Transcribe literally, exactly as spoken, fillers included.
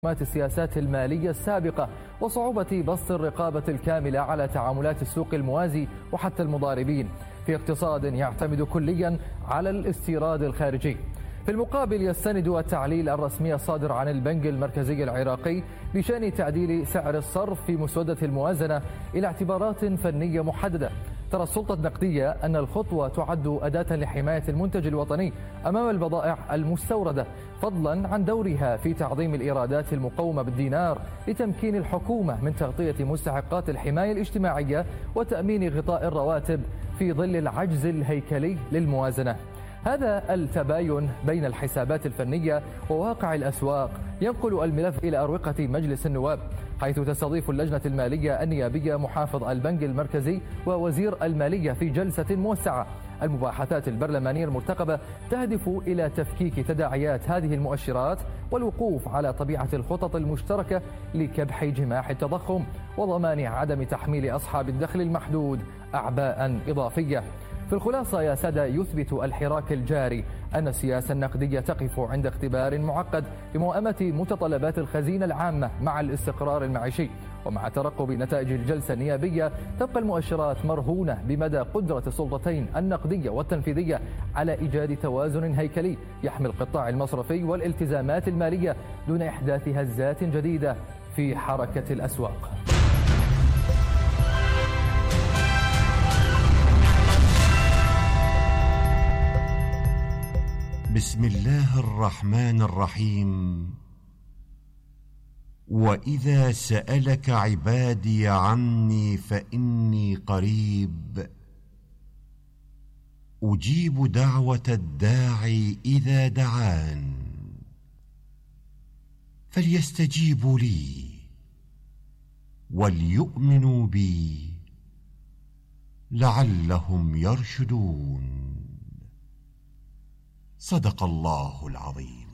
السياسات المالية السابقة وصعوبة بسط الرقابة الكاملة على تعاملات السوق الموازي وحتى المضاربين في اقتصاد يعتمد كليا على الاستيراد الخارجي. في المقابل يستند التعليل الرسمي الصادر عن البنك المركزي العراقي بشأن تعديل سعر الصرف في مسودة الموازنة إلى اعتبارات فنية محددة. ترى السلطة النقدية أن الخطوة تعد أداة لحماية المنتج الوطني أمام البضائع المستوردة، فضلا عن دورها في تعظيم الإيرادات المقومة بالدينار لتمكين الحكومة من تغطية مستحقات الحماية الاجتماعية وتأمين غطاء الرواتب في ظل العجز الهيكلي للموازنة. هذا التباين بين الحسابات الفنية وواقع الأسواق ينقل الملف إلى أروقة مجلس النواب، حيث تستضيف اللجنة المالية النيابية محافظ البنك المركزي ووزير المالية في جلسة موسعة. المباحثات البرلمانية المرتقبة تهدف إلى تفكيك تداعيات هذه المؤشرات والوقوف على طبيعة الخطط المشتركة لكبح جماح التضخم وضمان عدم تحميل أصحاب الدخل المحدود أعباء إضافية. في الخلاصة يا سادة، يثبت الحراك الجاري أن السياسة النقدية تقف عند اختبار معقد لموائمة متطلبات الخزينة العامة مع الاستقرار المعيشي. ومع ترقب نتائج الجلسة النيابية تبقى المؤشرات مرهونة بمدى قدرة السلطتين النقدية والتنفيذية على إيجاد توازن هيكلي يحمي القطاع المصرفي والالتزامات المالية دون إحداث هزات جديدة في حركة الأسواق. بسم الله الرحمن الرحيم. وإذا سألك عبادي عني فإني قريب أجيب دعوة الداعي إذا دعان فليستجيبوا لي وليؤمنوا بي لعلهم يرشدون. صدق الله العظيم.